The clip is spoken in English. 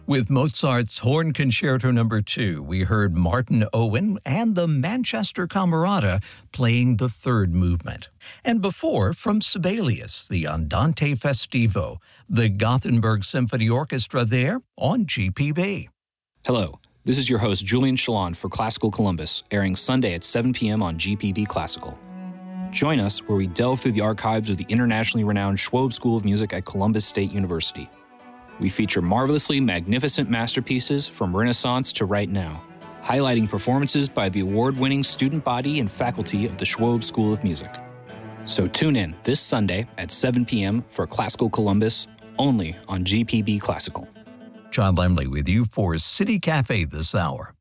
With Mozart's Horn Concerto No. 2, we heard Martin Owen and the Manchester Camerata playing the third movement. And before, from Sibelius, the Andante Festivo, the Gothenburg Symphony Orchestra there on GPB. Hello, this is your host Julian Shalon for Classical Columbus, airing Sunday at 7 p.m. on GPB Classical. Join us where we delve through the archives of the internationally renowned Schwob School of Music at Columbus State University. We feature marvelously magnificent masterpieces from Renaissance to right now, highlighting performances by the award-winning student body and faculty of the Schwob School of Music. So tune in this Sunday at 7 p.m. for Classical Columbus, only on GPB Classical. John Lemley with you for City Cafe this hour.